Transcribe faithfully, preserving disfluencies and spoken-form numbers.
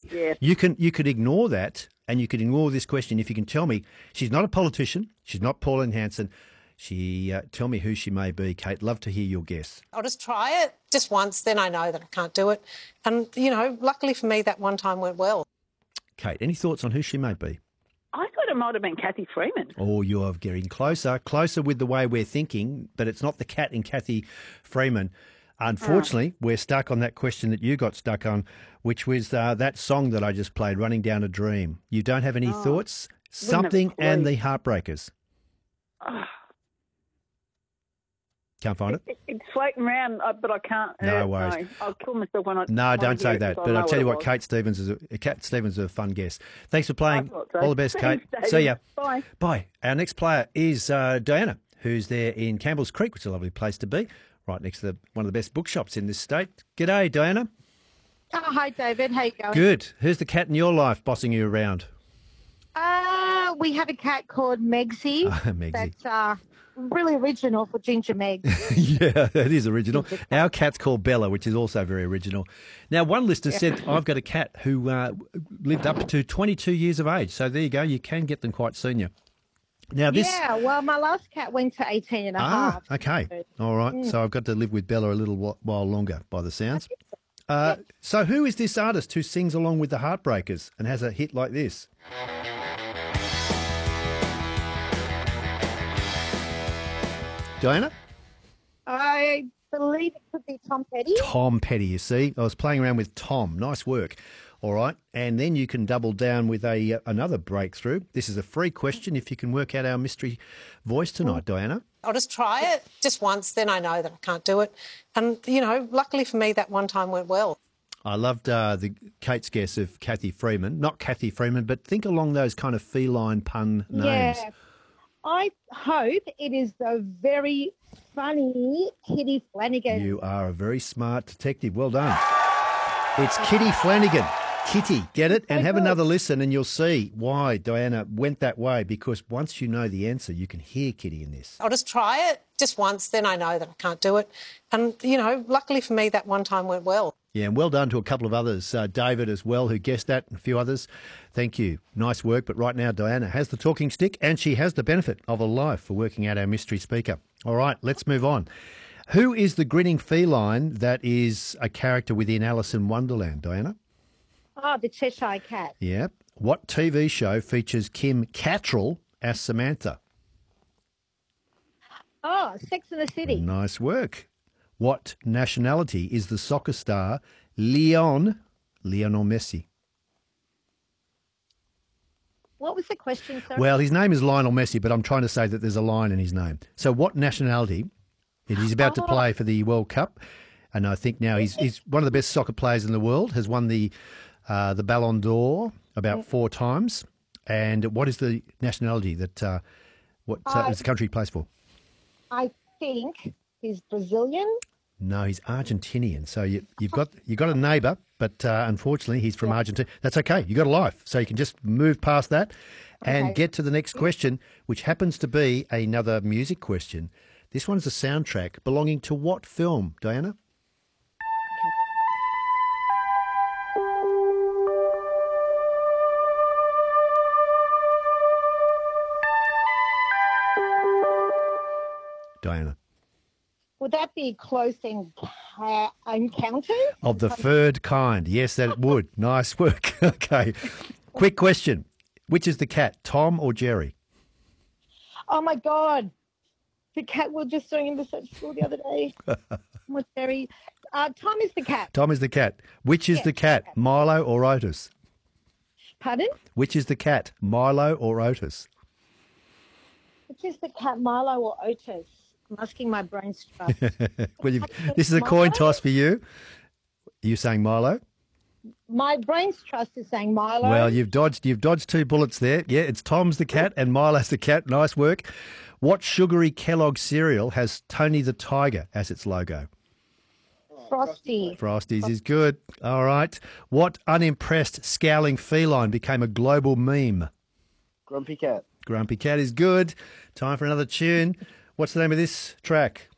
Yes. You can you could ignore that, and you could ignore this question if you can tell me she's not a politician, she's not Pauline Hanson. She uh, tell me who she may be, Kate. Love to hear your guess. I'll just try it just once, then I know that I can't do it. And, you know, luckily for me, that one time went well. Kate, any thoughts on who she may be? I thought it might have been Kathy Freeman. Oh, you are getting closer, closer with the way we're thinking, but it's not the cat in Kathy Freeman. Unfortunately, oh. we're stuck on that question that you got stuck on, which was uh, that song that I just played, Running Down a Dream. You don't have any oh. thoughts? Something and the Heartbreakers. Oh. Can't find it? it? It's floating around, but I can't. No uh, worries. No. I'll kill myself when I. No, don't say that. But I'll tell you what, what Kate Stevens is a Cat Stevens is a fun guest. Thanks for playing. So. All the best, Thanks, Kate. David. See ya. Bye. Bye. Our next player is uh, Diana, who's there in Campbell's Creek, which is a lovely place to be, right next to the, one of the best bookshops in this state. G'day, Diana. Oh, hi, David. How you going? Good. Who's the cat in your life bossing you around? Uh, we have a cat called Megsy. Uh, Megsy. That's uh, really original for Ginger Meg. Yeah, it is original. Our cat's called Bella, which is also very original. Now, one listener said, I've got a cat who uh, lived up to twenty-two years of age. So there you go. You can get them quite senior. Now this, yeah, well, my last cat went to eighteen and a ah, half. Okay. All right. Mm. So I've got to live with Bella a little while longer by the sounds. Uh, so who is this artist who sings along with the Heartbreakers and has a hit like this? Diana? I believe it could be Tom Petty. Tom Petty, you see. I was playing around with Tom. Nice work. All right. And then you can double down with a uh, another breakthrough. This is a free question if you can work out our mystery voice tonight, Diana. I'll just try it just once, then I know that I can't do it. And, you know, luckily for me, that one time went well. I loved uh, the Kate's guess of Kathy Freeman. Not Kathy Freeman, but think along those kind of feline pun names. Yeah. I hope it is the very funny Kitty Flanagan. You are a very smart detective. Well done. It's Kitty Flanagan. Kitty, get it? And have another listen and you'll see why Diana went that way, because once you know the answer, you can hear Kitty in this. I'll just try it just once, then I know that I can't do it. And, you know, luckily for me, that one time went well. Yeah, and well done to a couple of others. Uh, David as well, who guessed that, and a few others. Thank you. Nice work. But right now, Diana has the talking stick and she has the benefit of a life for working out our mystery speaker. All right, let's move on. Who is the grinning feline that is a character within Alice in Wonderland, Diana? Oh, the Cheshire Cat. Yeah. What T V show features Kim Cattrall as Samantha? Oh, Sex and the City. Nice work. What nationality is the soccer star Leon, Lionel Messi? What was the question, sir? Well, his name is Lionel Messi, but I'm trying to say that there's a line in his name. So what nationality? He's about Oh. to play for the World Cup, and I think now he's he's one of the best soccer players in the world, has won the uh, the Ballon d'Or about four times. And what is the nationality that uh, what uh, I- is the country he plays for? I think he's Brazilian. No, he's Argentinian. So you, you've got you've got a neighbour, but uh, unfortunately he's from Argentina. That's okay. You've got a life, so you can just move past that and Okay. get to the next question, which happens to be another music question. This one's a soundtrack belonging to what film, Diana? Diana. Would that be Close Enca- Encounter? Of the third kind. Yes, that would. Nice work. Okay. Quick question. Which is the cat, Tom or Jerry? Oh, my God. The cat, we were just doing in research school the other day. What, Jerry? Uh, Tom is the cat. Tom is the cat. Which is Yes, the cat, okay. Milo or Otis? Pardon? Which is the cat, Milo or Otis? Which is the cat, Milo or Otis? I'm asking my brain's trust. Well, you've, this is a coin Milo? toss for you. Are you saying Milo? My brain's trust is saying Milo. Well, you've dodged you've dodged two bullets there. Yeah, it's Tom's the cat and Milo's the cat. Nice work. What sugary Kellogg cereal has Tony the Tiger as its logo? Frosty. Frosties is good. All right. What unimpressed scowling feline became a global meme? Grumpy Cat. Grumpy Cat is good. Time for another tune. What's the name of this track?